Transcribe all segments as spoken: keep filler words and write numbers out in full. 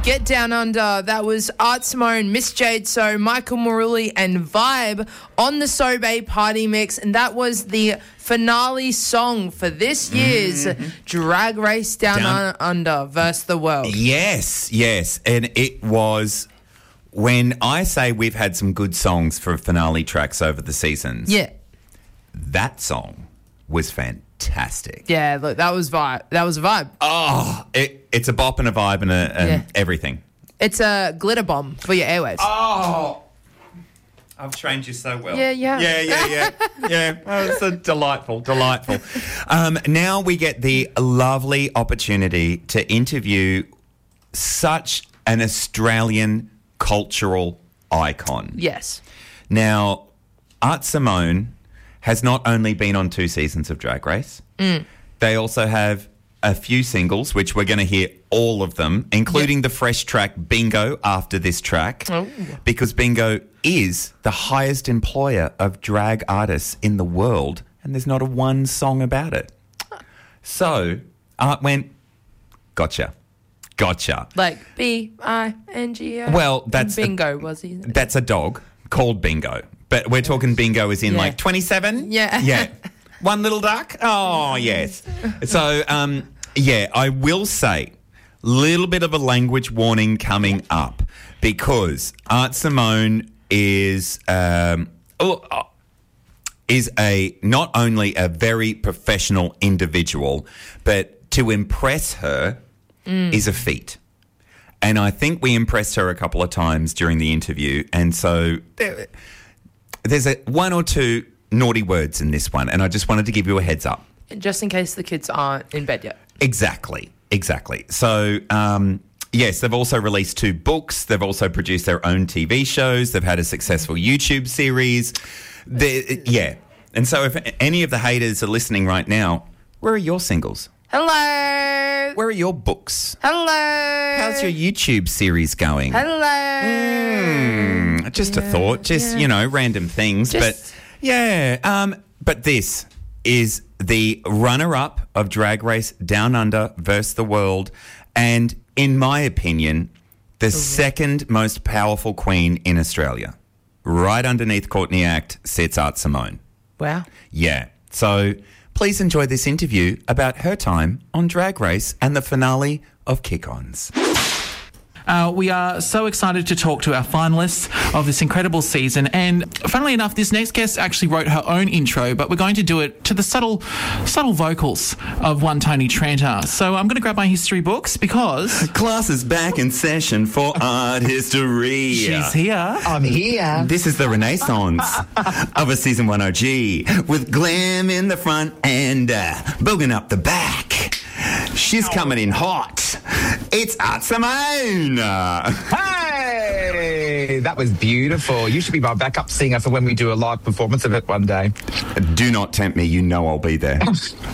Get Down Under. That was Art Simone, Miss Jade So, Michael Marulli and Vibe on the Sobe Party Mix. And that was the finale song for this year's mm-hmm. Drag Race Down, Down Under versus the World. Yes, yes. And it was, when I say we've had some good songs for finale tracks over the seasons. Yeah. That song was fantastic. Yeah, look, that was vibe. That was a vibe. Oh, it, it's a bop and a vibe and, a, and yeah. everything. It's a glitter bomb for your airwaves. Oh, I've trained you so well. Yeah, yeah. Yeah, yeah, yeah. yeah. Oh, it's a delightful, delightful. Um, now we get the lovely opportunity to interview such an Australian cultural icon. Yes. Now, Art Simone has not only been on two seasons of Drag Race, mm. they also have a few singles, which we're going to hear all of them, including yep. the fresh track Bingo after this track, oh. because Bingo is the highest employer of drag artists in the world, and there's not a one song about it. So Art went, gotcha, gotcha. Like B I N G O. Well, that's Bingo, a, was he? That's a dog called Bingo. But we're talking bingo as in yeah. like twenty-seven? Yeah. Yeah. One little duck? Oh, yes. So, um, yeah, I will say, little bit of a language warning coming up because Art Simone is um, oh, oh, is a not only a very professional individual, but to impress her mm. is a feat. And I think we impressed her a couple of times during the interview, and so... There, There's a one or two naughty words in this one, and I just wanted to give you a heads up. Just in case the kids aren't in bed yet. Exactly, exactly. So, um, yes, they've also released two books. They've also produced their own T V shows. They've had a successful YouTube series. They're, yeah. And so if any of the haters are listening right now, where are your singles? Hello. Where are your books? Hello. How's your YouTube series going? Hello. Mm, just yeah, a thought, just, yeah. you know, random things. Just... But, yeah, um, but this is the runner-up of Drag Race Down Under versus the World, and, in my opinion, the mm-hmm. second most powerful queen in Australia. Right underneath Courtney Act sits Art Simone. Wow. Yeah, so... Please enjoy this interview about her time on Drag Race and the finale of Kick-Ons. Uh, we are so excited to talk to our finalists of this incredible season. And funnily enough, this next guest actually wrote her own intro, but we're going to do it to the subtle subtle vocals of one Tony Tranter. So I'm going to grab my history books because... Class is back in session for art history. She's here. I'm here. This is the renaissance of a season one O G with glam in the front and uh, booging up the back. She's coming in hot. It's Art Simone. Hey, that was beautiful. You should be my backup singer for when we do a live performance of it one day. Do not tempt me. You know I'll be there.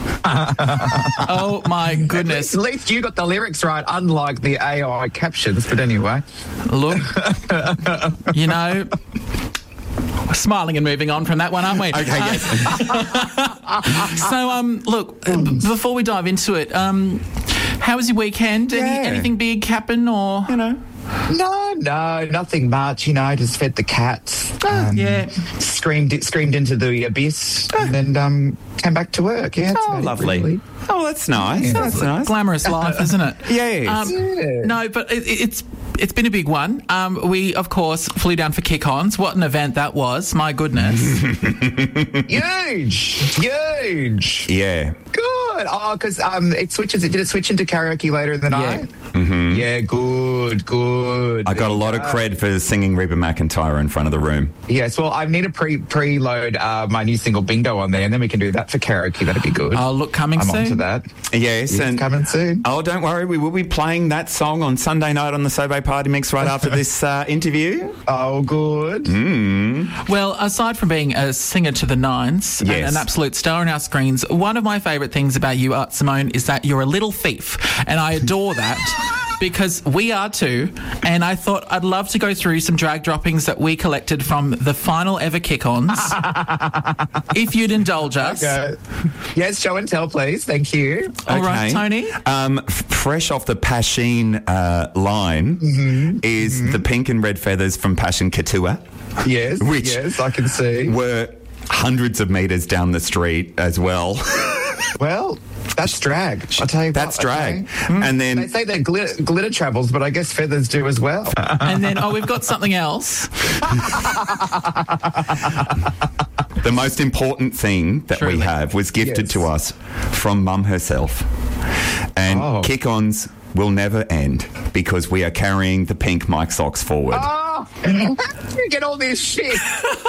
Oh, my goodness. At least you got the lyrics right, unlike the A I captions. But anyway. Look, you know... We're smiling and moving on from that one, aren't we? Okay, yes. So, um, look, before we dive into it, um, how was your weekend? Yeah. Any, anything big happen or, you know? No, no, nothing much. You know, just fed the cats. Oh, um, yeah. Screamed screamed into the abyss oh. and then um, came back to work. Yeah, it's oh, lovely. Really. Oh, that's nice. Yeah, that's, that's nice. Glamorous life, isn't it? Yes. Um, yeah. No, but it, it's... It's been a big one. Um, we, of course, flew down for Kick-Ons. What an event that was. My goodness. Huge. Huge. Yeah. Good. Oh, because um, it switches. Did it switch into karaoke later in the night? Yeah. Mm-hmm. Yeah, good, good. I got a lot of cred for singing Reba McEntire in front of the room. Yes, well, I need to pre preload uh, my new single Bingo on there, and then we can do that for karaoke. That'd be good. Oh, look, coming I'm soon. I'm onto that. Yes, yes, and coming soon. Oh, don't worry, we will be playing that song on Sunday night on the Sobe Party Mix right after this uh, interview. Oh, good. Mm. Well, aside from being a singer to the nines yes. and an absolute star on our screens, one of my favourite things about you, Art Simone, is that you're a little thief, and I adore that. because we are too. And I thought I'd love to go through some drag droppings that we collected from the final ever kick-ons. If you'd indulge us. Okay. Yes, show and tell, please. Thank you. All right, Okay. Tony. Um, f- fresh off the Pasheen uh, line Mm-hmm. is the pink and red feathers from Passion Couture, Yes, Which- yes, I can see. were hundreds of metres down the street as well. Well, that's drag. I'll tell you That's what, drag. okay? And They then say that glitter, glitter travels, but I guess feathers do as well. And then, oh, we've got something else. the most important thing that Truly. we have was gifted Yes. to us from Mum herself. And Oh. kick-ons will never end because we are carrying the pink Mike socks forward. Oh, how do you get all this shit?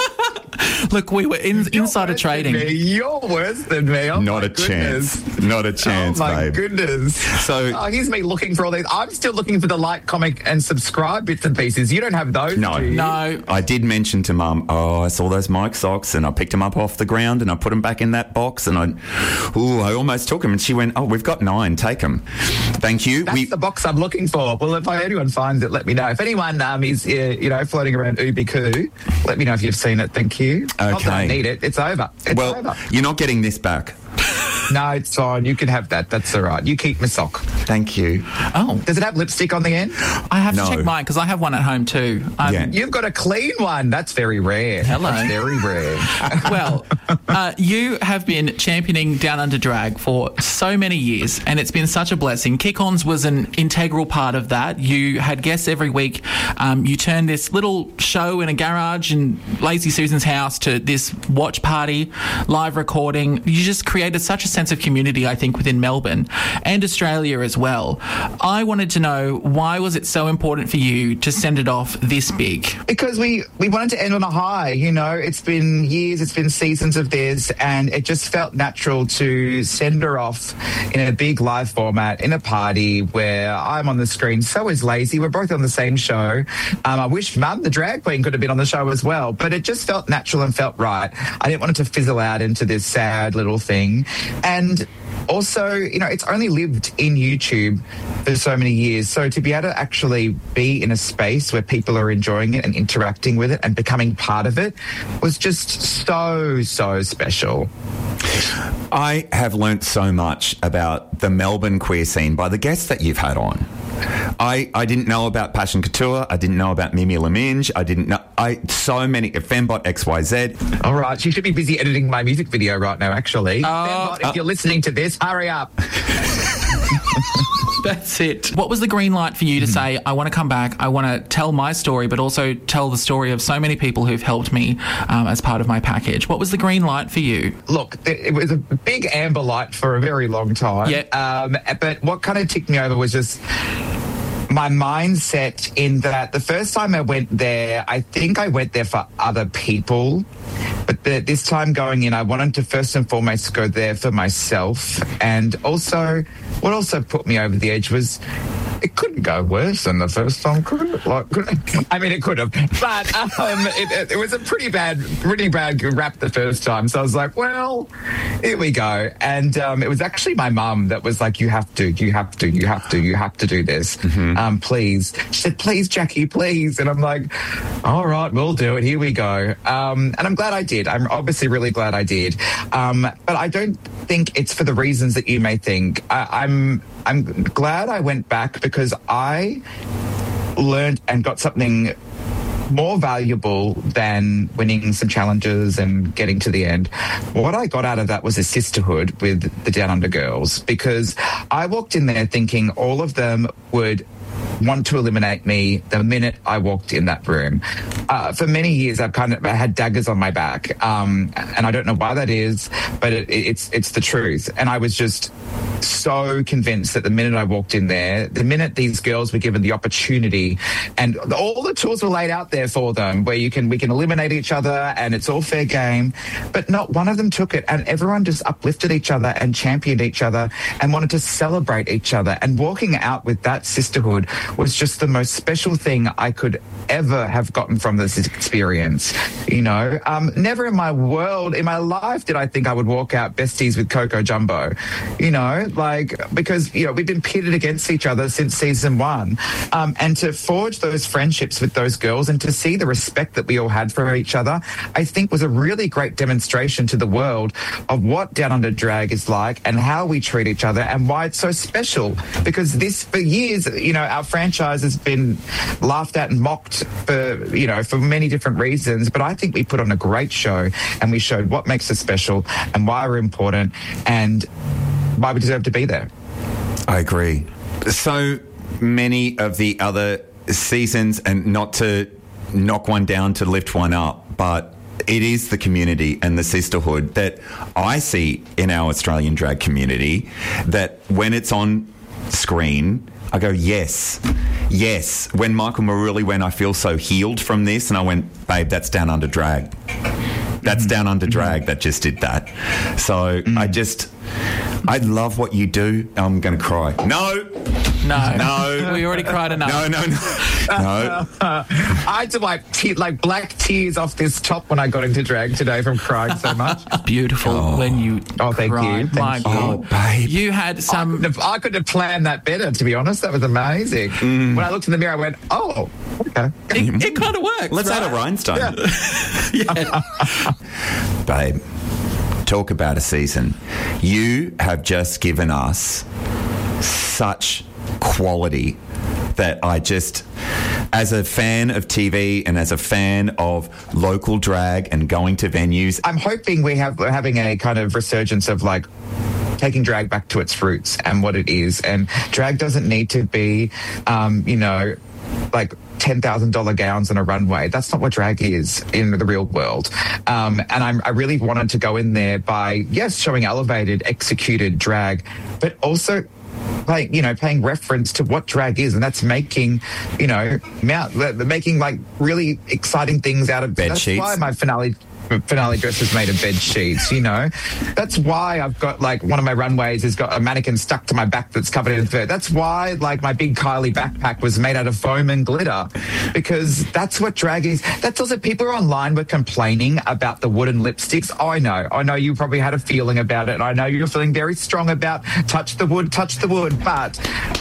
Look, we were in, You're insider worse than trading. me. You're worse than me. Oh, Not my a goodness. chance. Not a chance, oh my babe. goodness. So- oh, here's me looking for all these. I'm still looking for the like, comment, and subscribe bits and pieces. You don't have those. No. do you? No. I did mention to Mum, oh, I saw those Mike socks and I picked them up off the ground and I put them back in that box and I, ooh, I almost took them. And she went, oh, we've got nine. Take them. Thank you. That's the box I'm looking for. Well, if anyone finds it, let me know. If anyone um, is, uh, you know, floating around Ubiku, let me know if you've seen it. Thank you. Not that I Okay. need it. It's over. It's well, over. you're not getting this back. No, it's fine. You can have that. That's all right. You keep my sock. Thank you. Oh, Does it have lipstick on the end? I have No. to check mine because I have one at home too. Um, Yeah. You've got a clean one. That's very rare. Hello. That's very rare. Well, uh, you have been championing Down Under Drag for so many years, and it's been such a blessing. Kick-Ons was an integral part of that. You had guests every week. Um, you turned this little show in a garage in Lazy Susan's house to this watch party, live recording. You just created such a sense of community, I think, within Melbourne and Australia as well. I wanted to know, why was it so important for you to send it off this big? Because we, we wanted to end on a high, you know. It's been years, it's been seasons of this, and it just felt natural to send her off in a big live format, in a party where I'm on the screen, so is Lazy. We're both on the same show. Um, I wish Mum, the drag queen, could have been on the show as well, but it just felt natural and felt right. I didn't want it to fizzle out into this sad little thing. And also, you know, it's only lived in YouTube for so many years. So to be able to actually be in a space where people are enjoying it and interacting with it and becoming part of it was just so, so special. I have learnt so much about the Melbourne queer scene by the guests that you've had on. I, I didn't know about Passion Couture. I didn't know about Mimi Laminge. I didn't know... I so many... Fembot X Y Z. All right. She should be busy editing my music video right now, actually. Oh, Fembot, if you're listening to this, hurry up. That's it. What was the green light for you to say, I want to come back, I want to tell my story, but also tell the story of so many people who've helped me um, as part of my package? What was the green light for you? Look, it it was a big amber light for a very long time. Yeah. Um, but what kind of ticked me over was just my mindset in that the first time I went there, I think I went there for other people. But the, this time going in, I wanted to first and foremost go there for myself. And also, what also put me over the edge was it couldn't go worse than the first time, could it? Like, could it? I mean, it could have. But um, it, it, it was a pretty bad, pretty bad rap the first time. So I was like, well, here we go. And um, it was actually my mum that was like, you have to, you have to, you have to, you have to do this. Mm-hmm. Um, please. She said, please, Jackie, please. And I'm like, all right, we'll do it. Here we go. Um, and I'm glad I did. I'm obviously really glad I did. Um, but I don't think it's for the reasons that you may think. I, I'm I'm glad I went back because I learned and got something more valuable than winning some challenges and getting to the end. What I got out of that was a sisterhood with the Down Under girls, because I walked in there thinking all of them would want to eliminate me the minute I walked in that room. Uh, for many years, I've kind of I had daggers on my back, um, and I don't know why that is, but it, it's it's the truth. And I was just so convinced that the minute I walked in there, the minute these girls were given the opportunity, and all the tools were laid out there for them, where you can we can eliminate each other, and it's all fair game, but not one of them took it, and everyone just uplifted each other and championed each other and wanted to celebrate each other. And walking out with that sisterhood was just the most special thing I could ever have gotten from this experience. You know, um, never in my world, in my life, did I think I would walk out besties with Coco Jumbo. You know, like, because, you know, we've been pitted against each other since season one. Um, and to forge those friendships with those girls and to see the respect that we all had for each other, I think was a really great demonstration to the world of what Down Under Drag is like and how we treat each other and why it's so special. Because this, for years, you know, our franchise has been laughed at and mocked for, you know, for many different reasons. But I think we put on a great show and we showed what makes us special and why we're important and why we deserve to be there. I agree. So many of the other seasons, and not to knock one down to lift one up, but it is the community and the sisterhood that I see in our Australian drag community, that when it's on screen, I go, yes, yes. When Michael Maruli went, I feel so healed from this, and I went, babe, that's Down Under Drag. That's Down Under Drag that just did that. So I just, I love what you do. I'm going to cry. No. No. No. We already cried enough. No, no, no. No. I had to like te- like black tears off this top when I got into drag today from crying so much. Beautiful Oh. when you Oh, thank cried. you. Thank My you. God. Oh, babe. You had I some... couldn't, have, I couldn't have planned that better, to be honest. That was amazing. When I looked in the mirror, I went, oh, okay. It, it kind of works. Let's right? add a rhinestone. Yeah. Babe, talk about a season. You have just given us such quality that I just, as a fan of T V and as a fan of local drag and going to venues, I'm hoping we have we're having a kind of resurgence of like taking drag back to its roots and what it is. And drag doesn't need to be, um, you know, like ten thousand dollars gowns on a runway. That's not what drag is in the real world. Um, and I'm, I really wanted to go in there by, yes, showing elevated, executed drag, but also like, you know, paying reference to what drag is, and that's making, you know, mount, making like really exciting things out of Bed that's sheets. why my finale finale dress is made of bed sheets, you know. That's why I've got like one of my runways has got a mannequin stuck to my back that's covered in fur. That's why like my big Kylie backpack was made out of foam and glitter, because that's what drag is. That's also, people online were complaining about the wooden lipsticks. Oh, I know. I know you probably had a feeling about it. And I know you're feeling very strong about touch the wood, touch the wood, but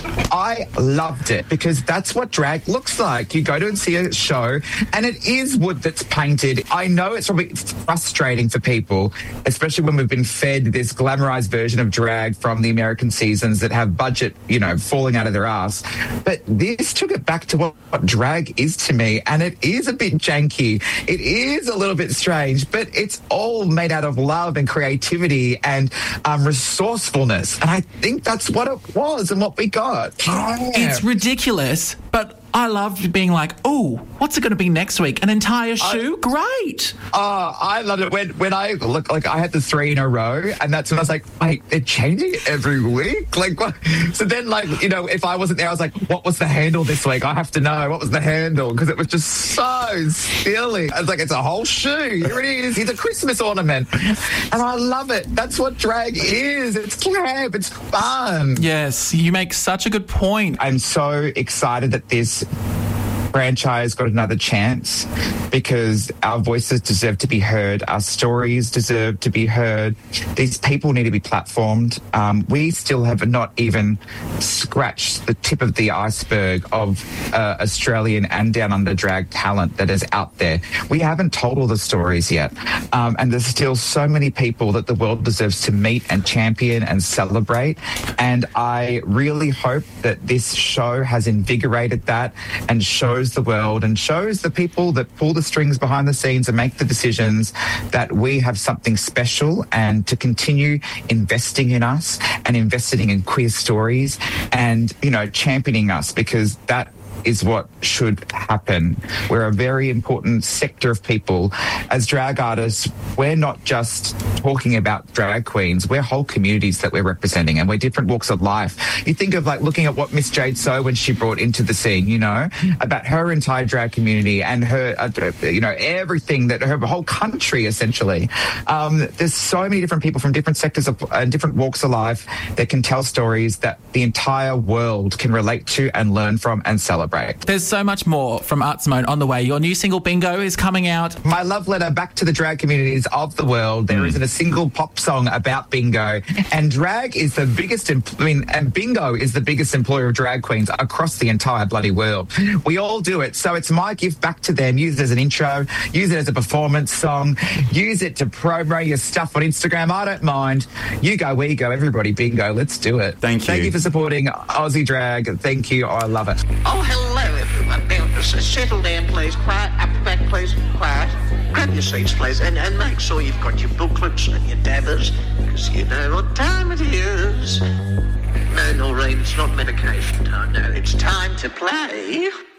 I loved it because that's what drag looks like. You go to and see a show and it is wood that's painted. I know it's probably frustrating for people, especially when we've been fed this glamorized version of drag from the American seasons that have budget, you know, falling out of their ass. But this took it back to what, what drag is to me, and it is a bit janky. It is a little bit strange, but it's all made out of love and creativity and um, resourcefulness. And I think that's what it was and what we got. It's ridiculous, but I loved being like, oh, what's it going to be next week? An entire shoe? Great. Oh, I loved it when when I look like I had the three in a row, and that's when I was like, wait, they're changing it every week. Like, what? So then, like, you know, if I wasn't there, I was like, what was the handle this week? I have to know what was the handle, because it was just so silly. I was like, it's a whole shoe. Here it is. It's a Christmas ornament, and I love it. That's what drag is. It's camp. It's fun. Yes, you make such a good point. I'm so excited that this franchise got another chance, because our voices deserve to be heard. Our stories deserve to be heard. These people need to be platformed. Um, we still have not even scratched the tip of the iceberg of uh, Australian and Down Under drag talent that is out there. We haven't told all the stories yet. Um, and there's still so many people that the world deserves to meet and champion and celebrate. And I really hope that this show has invigorated that and shows the world and shows the people that pull the strings behind the scenes and make the decisions that we have something special, and to continue investing in us and investing in queer stories and, you know, championing us, because that is what should happen. We're a very important sector of people. As drag artists, we're not just talking about drag queens, we're whole communities that we're representing, and we're different walks of life. You think of like looking at what Miss Jade So when she brought into the scene, you know, about her entire drag community and her, uh, you know, everything that her whole country essentially. Um, there's so many different people from different sectors of uh, different walks of life that can tell stories that the entire world can relate to and learn from and celebrate. There's so much more from Art Simone on the way. Your new single, Bingo, is coming out. My love letter back to the drag communities of the world. There mm. isn't a single pop song about bingo. And drag is the biggest, em- I mean, and bingo is the biggest employer of drag queens across the entire bloody world. We all do it. So it's my gift back to them. Use it as an intro. Use it as a performance song. Use it to promo your stuff on Instagram. I don't mind. You go, we go. Everybody, bingo. Let's do it. Thank you. Thank you for supporting Aussie Drag. Thank you. I love it. Oh, hello, everyone. Now, s- settle down, please. Quiet. Up the back, please. Quiet. Grab your seats, please. And, and make sure you've got your booklets and your dabbers, because you know what time it is. No, Noreen, it's not medication time. No, it's time to play